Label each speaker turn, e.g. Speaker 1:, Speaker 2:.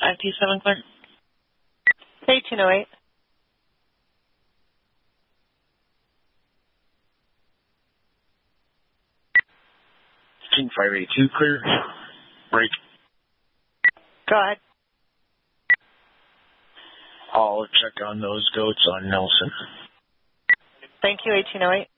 Speaker 1: 527 clear.
Speaker 2: 1808.
Speaker 1: 582 clear. Break.
Speaker 2: Go ahead.
Speaker 1: I'll check on those goats on Nelson.
Speaker 2: Thank you, 1808.